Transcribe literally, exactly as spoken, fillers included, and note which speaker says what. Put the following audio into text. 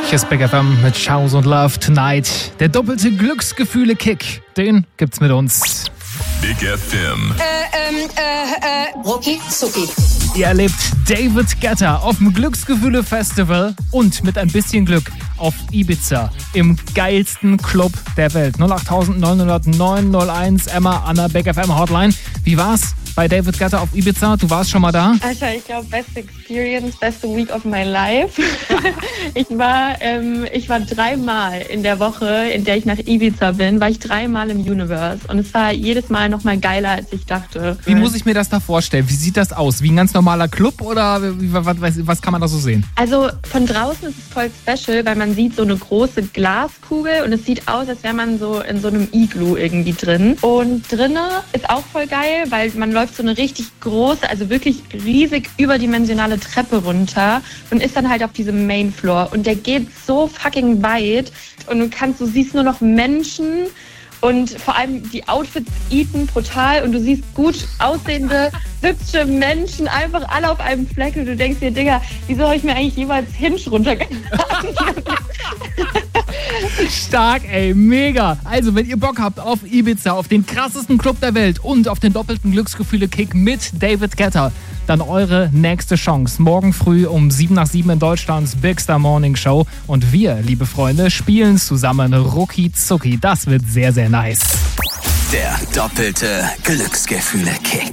Speaker 1: Hier ist Big F M mit Shows und Love Tonight. Der doppelte Glücksgefühle-Kick, den gibt's mit uns.
Speaker 2: Big F M.
Speaker 3: Äh, ähm, äh, äh, Rucki Zucki.
Speaker 1: Ihr erlebt David Guetta auf dem Glücksgefühle-Festival und mit ein bisschen Glück auf Ibiza im geilsten Club der Welt. null acht neun null null neun null eins Emma an der Big F M Hotline. Wie war's bei David Guetta auf Ibiza? Du warst schon mal da?
Speaker 4: Alter, ich glaube, beste Experience, beste Week of my life. ich war ähm, ich war dreimal in der Woche, in der ich nach Ibiza bin, war ich dreimal im Universe. Und es war jedes Mal noch mal geiler, als ich dachte.
Speaker 1: Wie muss ich mir das da vorstellen? Wie sieht das aus? Wie ein ganz normaler Club oder wie, was, was kann man da so sehen?
Speaker 4: Also von draußen ist es voll special, weil man sieht so eine große Glaskugel und es sieht aus, als wäre man so in so einem Igloo irgendwie drin. Und drinnen ist auch voll geil, weil man läuft so eine richtig große, also wirklich riesig überdimensionale Treppe runter und ist dann halt auf diesem Main Floor. Und der geht so fucking weit und du kannst, du siehst nur noch Menschen. Und vor allem die Outfits eaten brutal und du siehst gut aussehende, hübsche Menschen einfach alle auf einem Fleck und du denkst dir, Digga, wieso habe ich mir eigentlich jeweils Hinge runtergeladen?
Speaker 1: Stark, ey, mega. Also, wenn ihr Bock habt auf Ibiza, auf den krassesten Club der Welt und auf den doppelten Glücksgefühle-Kick mit David Guetta, dann eure nächste Chance. Morgen früh um sieben nach sieben in Deutschlands Big Star Morning Show. Und wir, liebe Freunde, spielen zusammen Rucki Zucki. Das wird sehr, sehr nice.
Speaker 2: Der doppelte Glücksgefühle-Kick.